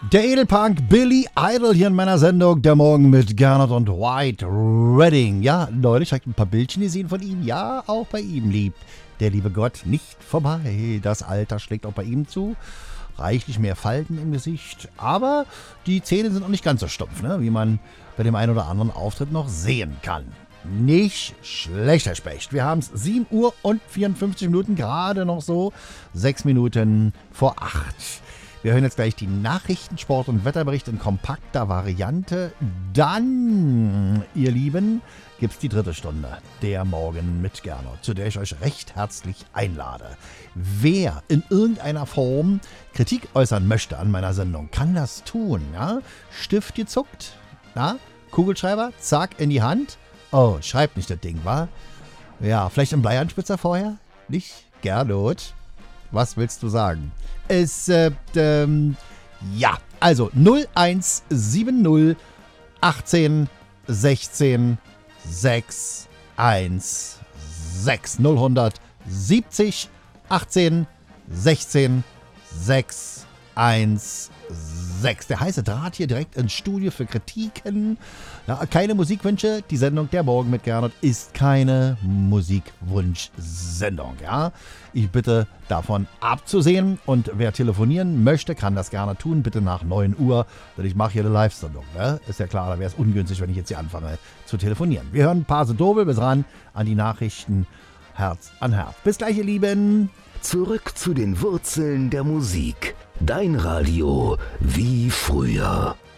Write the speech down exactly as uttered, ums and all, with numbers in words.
Der Edelpunk Billy Idol hier in meiner Sendung, der Morgen mit Gernot und White Redding. Ja, neulich habe ich ein paar Bildchen gesehen von ihm. Ja, auch bei ihm liebt der liebe Gott nicht vorbei. Das Alter schlägt auch bei ihm zu. Reichlich mehr Falten im Gesicht. Aber die Zähne sind noch nicht ganz so stumpf, ne? Wie man bei dem einen oder anderen Auftritt noch sehen kann. Nicht schlecht, Herr Specht. Wir haben es sieben Uhr und vierundfünfzig Minuten, gerade noch so. Sechs Minuten vor acht. Wir hören jetzt gleich die Nachrichten, Sport- und Wetterbericht in kompakter Variante. Dann, ihr Lieben, gibt es die dritte Stunde, der Morgen mit Gernot, zu der ich euch recht herzlich einlade. Wer in irgendeiner Form Kritik äußern möchte an meiner Sendung, kann das tun. Ja? Stift gezuckt, ja? Kugelschreiber, zack, in die Hand. Oh, schreibt nicht das Ding, wa? Ja, vielleicht ein Bleianspitzer vorher? Nicht? Gernot, was willst du sagen? Es, äh, ähm, ja, also null eins sieben null achtzehn sechzehn sechs eins sechs null siebzig achtzehn sechzehn sechs eins sechs. Der heiße Draht hier direkt ins Studio für Kritiken. Ja, keine Musikwünsche. Die Sendung Der Morgen mit Gernot ist keine Musikwunsch-Sendung. Ja? Ich bitte davon abzusehen. Und wer telefonieren möchte, kann das gerne tun. Bitte nach neun Uhr. Denn ich mache hier eine Live-Sendung. Ne? Ist ja klar, da wäre es ungünstig, wenn ich jetzt hier anfange zu telefonieren. Wir hören ein paar Dobel bis ran an die Nachrichten Herz an Herz. Bis gleich, ihr Lieben. Zurück zu den Wurzeln der Musik. Dein Radio wie früher.